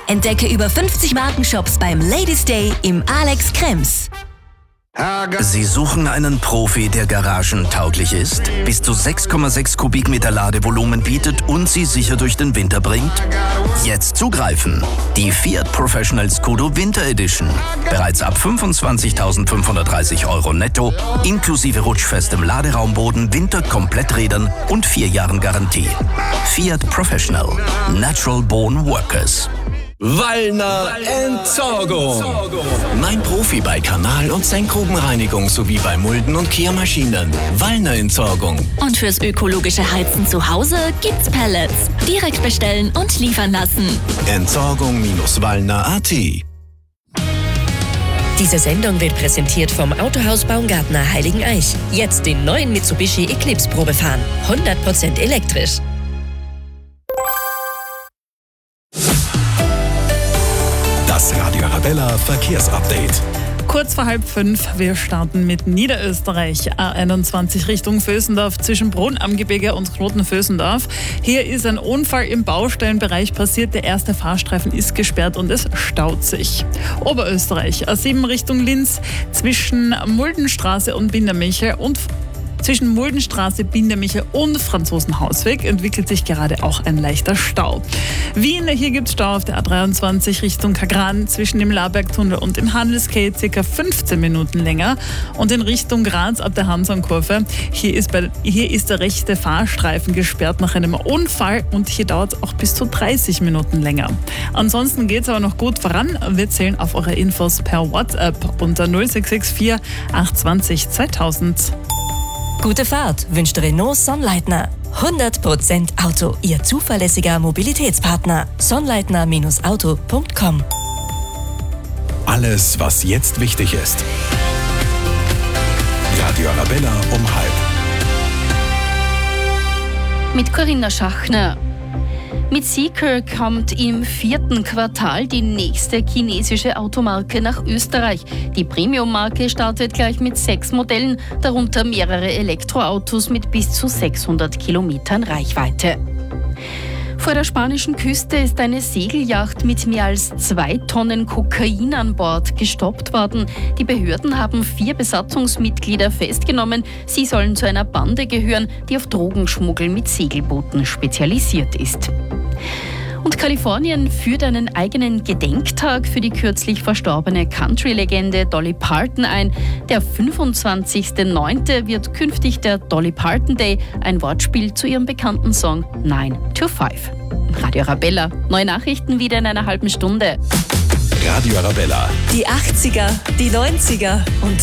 Entdecke über 50 Markenshops beim Ladies Day im Alex Krems. Sie suchen einen Profi, der garagentauglich ist, bis zu 6,6 Kubikmeter Ladevolumen bietet und Sie sicher durch den Winter bringt? Jetzt zugreifen! Die Fiat Professional Scudo Winter Edition. Bereits ab 25.530 € netto, inklusive rutschfestem Laderaumboden, Winterkompletträdern und 4 Jahren Garantie. Fiat Professional. Natural Born Workers. Wallner Entsorgung. Mein Profi bei Kanal- und Senkgrubenreinigung sowie bei Mulden- und Kehrmaschinen. Wallner Entsorgung. Und fürs ökologische Heizen zu Hause gibt's Pellets. Direkt bestellen und liefern lassen. Entsorgung-wallner.at. Diese Sendung wird präsentiert vom Autohaus Baumgartner Heiligeneich. Jetzt den neuen Mitsubishi Eclipse Probe fahren. 100% elektrisch. Das Radio Arabella Verkehrsupdate. Kurz vor 4:30, wir starten mit Niederösterreich. A21 Richtung Vösendorf zwischen Brunn am Gebirge und Knoten-Vösendorf. Hier ist ein Unfall im Baustellenbereich passiert. Der erste Fahrstreifen ist gesperrt und es staut sich. Oberösterreich, A7 Richtung Linz zwischen Muldenstraße und Bindermichel und zwischen Muldenstraße, Bindermichel und Franzosenhausweg entwickelt sich gerade auch ein leichter Stau. Wien, hier gibt es Stau auf der A23 Richtung Kagran zwischen dem Labergtunnel und dem Handelsquai ca. 15 Minuten länger. Und in Richtung Graz ab der Hansankurve. Hier ist der rechte Fahrstreifen gesperrt nach einem Unfall und hier dauert es auch bis zu 30 Minuten länger. Ansonsten geht es aber noch gut voran. Wir zählen auf eure Infos per WhatsApp unter 0664 820 2000. Gute Fahrt wünscht Renault Sonnleitner. 100% Auto, Ihr zuverlässiger Mobilitätspartner. Sonnleitner-auto.com. Alles, was jetzt wichtig ist. Radio Arabella um 12:30. Mit Corinna Schachner. Mit Zeekr kommt im 4. Quartal die nächste chinesische Automarke nach Österreich. Die Premium-Marke startet gleich mit 6 Modellen, darunter mehrere Elektroautos mit bis zu 600 Kilometern Reichweite. Vor der spanischen Küste ist eine Segelyacht mit mehr als 2 Tonnen Kokain an Bord gestoppt worden. Die Behörden haben 4 Besatzungsmitglieder festgenommen. Sie sollen zu einer Bande gehören, die auf Drogenschmuggel mit Segelbooten spezialisiert ist. Und Kalifornien führt einen eigenen Gedenktag für die kürzlich verstorbene Country-Legende Dolly Parton ein. Der 25.09. wird künftig der Dolly Parton Day, ein Wortspiel zu ihrem bekannten Song 9 to 5. Radio Arabella, neue Nachrichten wieder in einer halben Stunde. Radio Arabella. Die 80er, die 90er und